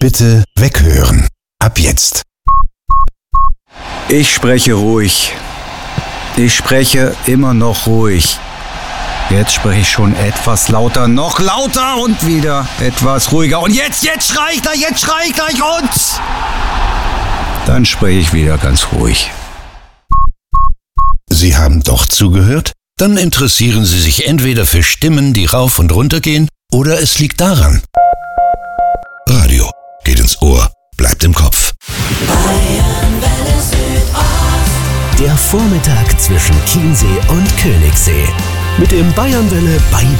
Bitte weghören. Ab jetzt. Ich spreche ruhig. Ich spreche immer noch ruhig. Jetzt spreche ich schon etwas lauter, noch lauter und wieder etwas ruhiger. Und jetzt schrei ich gleich und dann spreche ich wieder ganz ruhig. Sie haben doch zugehört? Dann interessieren Sie sich entweder für Stimmen, die rauf und runter gehen, oder es liegt daran. Radio geht ins Ohr, bleibt im Kopf. Der Vormittag zwischen Chiemsee und Königssee. Mit dem Bayernwelle